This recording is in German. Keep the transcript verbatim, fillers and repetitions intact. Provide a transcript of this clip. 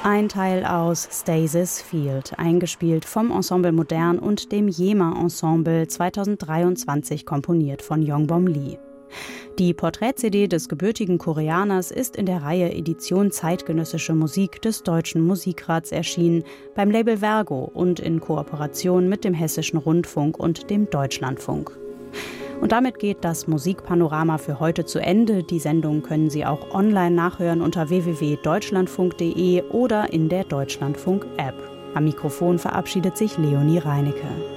Ein Teil aus Stasis Field, eingespielt vom Ensemble Modern und dem Yema Ensemble, zweitausenddreiundzwanzig komponiert von Yongbom Lee. Die Porträt-C D des gebürtigen Koreaners ist in der Reihe Edition Zeitgenössische Musik des Deutschen Musikrats erschienen, beim Label Vergo und in Kooperation mit dem Hessischen Rundfunk und dem Deutschlandfunk. Und damit geht das Musikpanorama für heute zu Ende. Die Sendung können Sie auch online nachhören unter w w w punkt deutschlandfunk punkt de oder in der Deutschlandfunk-App. Am Mikrofon verabschiedet sich Leonie Reinecke.